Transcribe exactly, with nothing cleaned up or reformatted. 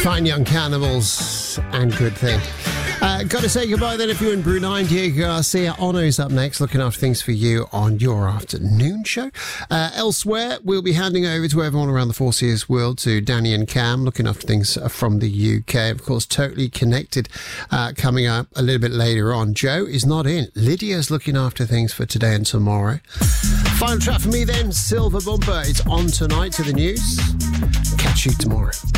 Fine Young Cannibals and Good Thing. Uh, got to say goodbye then if you're in Brunei. Diego Garcia, Ono's up next, looking after things for you on your afternoon show. Uh, elsewhere, we'll be handing over to everyone around the Four Seas world, to Danny and Cam, looking after things from the U K. Of course, Totally Connected uh, coming up a little bit later on. Joe is not in. Lydia's looking after things for today and tomorrow. Final track for me then, Silver Bumper. It's on tonight to the news. Catch you tomorrow.